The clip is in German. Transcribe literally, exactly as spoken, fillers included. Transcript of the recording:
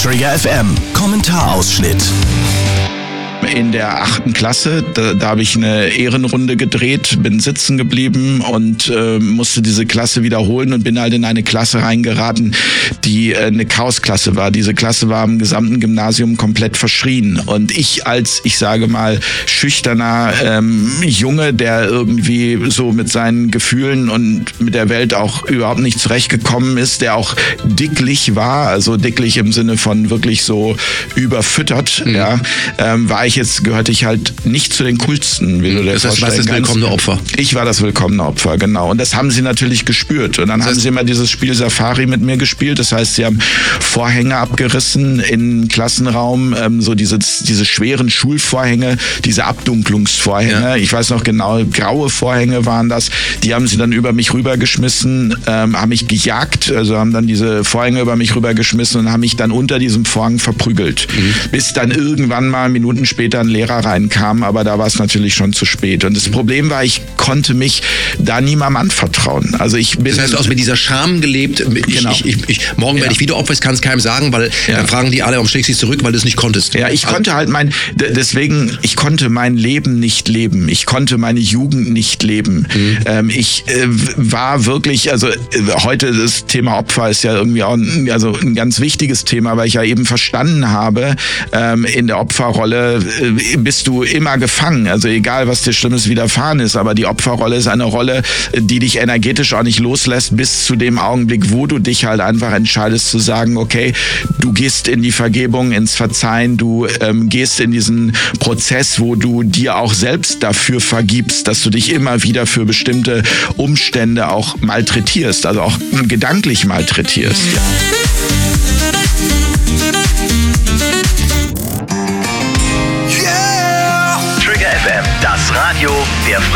Trigger F M Kommentarausschnitt. In der achten Klasse, da, da habe ich eine Ehrenrunde gedreht, bin sitzen geblieben und äh, musste diese Klasse wiederholen und bin halt in eine Klasse reingeraten, die äh, eine Chaosklasse war. Diese Klasse war im gesamten Gymnasium komplett verschrien. Und ich als, ich sage mal, schüchterner ähm, Junge, der irgendwie so mit seinen Gefühlen und mit der Welt auch überhaupt nicht zurechtgekommen ist, der auch dicklich war, also dicklich im Sinne von wirklich so überfüttert, mhm. ja, ähm, war ich jetzt, gehörte ich halt nicht zu den coolsten, wie du dir das heißt, vorstellen du warst das willkommene Opfer. Ich war das willkommene Opfer, genau. Und das haben sie natürlich gespürt. Und dann das heißt, haben sie immer dieses Spiel Safari mit mir gespielt. Das heißt, sie haben Vorhänge abgerissen im Klassenraum, ähm, so diese, diese schweren Schulvorhänge, diese Abdunklungsvorhänge. Ja. Ich weiß noch genau, graue Vorhänge waren das. Die haben sie dann über mich rübergeschmissen, ähm, haben mich gejagt, also haben dann diese Vorhänge über mich rübergeschmissen und haben mich dann unter diesem Vorhang verprügelt. Mhm. Bis dann irgendwann mal Minuten später ein Lehrer reinkam, aber da war es natürlich schon zu spät. Und das Problem war, ich konnte mich da niemandem anvertrauen. Also ich bin das heißt, du hast mit dieser Scham gelebt, ich, genau. ich, ich, ich, morgen ja. werde ich wieder Opfer, ich kann es keinem sagen, weil ja. dann fragen die alle, warum schlägst du dich zurück, weil du es nicht konntest. Ja, ich also, konnte halt mein, deswegen, ich konnte mein Leben nicht leben. Ich konnte meine Jugend nicht leben. Mhm. Ähm, ich äh, war wirklich, also äh, heute das Thema Opfer ist ja irgendwie auch ein, also ein ganz wichtiges Thema, weil ich ja eben verstanden habe, ähm, in der Opferrolle bist du immer gefangen. Also egal, was dir Schlimmes widerfahren ist, aber die Opferrolle ist eine Rolle, die dich energetisch auch nicht loslässt, bis zu dem Augenblick, wo du dich halt einfach entscheidest zu sagen, okay, du gehst in die Vergebung, ins Verzeihen, du ähm, gehst in diesen Prozess, wo du dir auch selbst dafür vergibst, dass du dich immer wieder für bestimmte Umstände auch malträtierst, also auch gedanklich malträtierst. Ja. Das Radio der